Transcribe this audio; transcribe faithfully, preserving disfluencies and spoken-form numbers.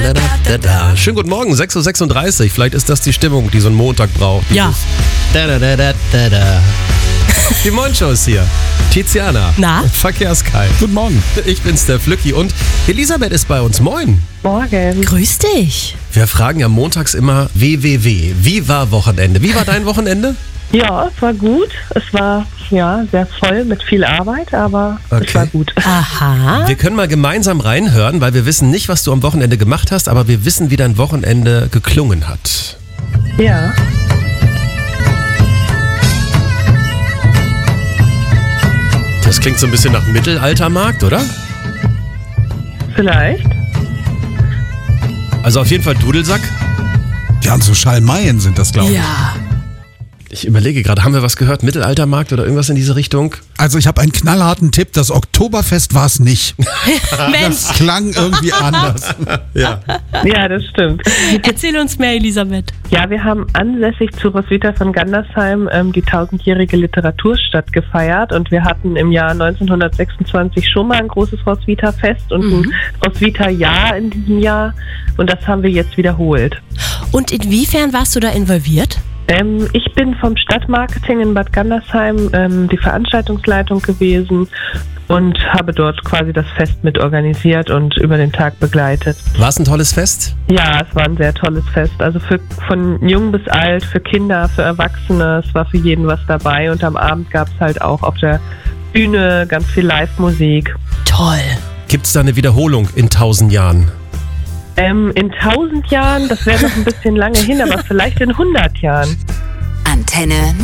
da, da, da, da. Schönen guten Morgen, sechs Uhr sechsunddreißig. Vielleicht ist das die Stimmung, die so ein Montag braucht. Ja. Da, da, da, da, da, da. Die Morgenshow ist hier. Tiziana. Na? Verkehrskai. Guten Morgen. Ich bin's, der Flücki. Und Elisabeth ist bei uns. Moin. Morgen. Grüß dich. Wir fragen ja montags immer W W W. Wie war Wochenende? Wie war dein Wochenende? Ja, es war gut. Es war ja sehr voll mit viel Arbeit, aber Okay. es war gut. Aha. Wir können mal gemeinsam reinhören, weil wir wissen nicht, was du am Wochenende gemacht hast, aber wir wissen, wie dein Wochenende geklungen hat. Ja. Das klingt so ein bisschen nach Mittelaltermarkt, oder? Vielleicht. Also auf jeden Fall Dudelsack. Ja, so Schalmeien sind das, glaube ich. Ja. Ich überlege gerade, haben wir was gehört? Mittelaltermarkt oder irgendwas in diese Richtung? Also ich habe einen knallharten Tipp, das Oktoberfest war es nicht. Mensch, Das klang irgendwie anders. Ja. Ja, das stimmt. erzähl uns mehr, Elisabeth. Ja, wir haben ansässig zu Roswitha von Gandersheim ähm, die tausendjährige Literaturstadt gefeiert und wir hatten im Jahr neunzehnhundertsechsundzwanzig schon mal ein großes Roswitha-Fest und Mhm. ein Roswitha-Jahr in diesem Jahr und das haben wir jetzt wiederholt. Und inwiefern warst du da involviert? Ähm, ich bin vom Stadtmarketing in Bad Gandersheim ähm, die Veranstaltungsleitung gewesen und habe dort quasi das Fest mit organisiert und über den Tag begleitet. War es ein tolles Fest? Ja, es war ein sehr tolles Fest. Also für, von jung bis alt, für Kinder, für Erwachsene, es war für jeden was dabei und am Abend gab es halt auch auf der Bühne ganz viel Live-Musik. Toll. Gibt es da eine Wiederholung in tausend Jahren? Ähm, in tausend Jahren, das wäre noch ein bisschen lange hin, aber vielleicht in hundert Jahren. Antenne